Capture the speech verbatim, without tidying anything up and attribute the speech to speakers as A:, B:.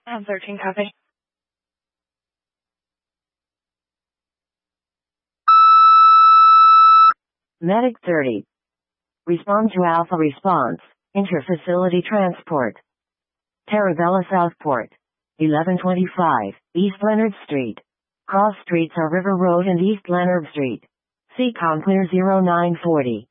A: Um, thirteen copy.
B: Medic thirty. Respond to Alpha Response. Interfacility Transport. Terabella Southport. eleven twenty-five, East Leonard Street. Cross streets are River Road and East Leonard Street. C COM clear zero nine forty.